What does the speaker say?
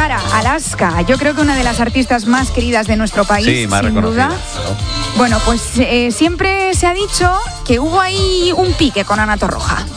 Sara, Alaska, yo creo que una de las artistas más queridas de nuestro país, Sí, más sin duda. reconocida, ¿no? Bueno, pues siempre se ha dicho que hubo ahí un pique con Ana Torroja.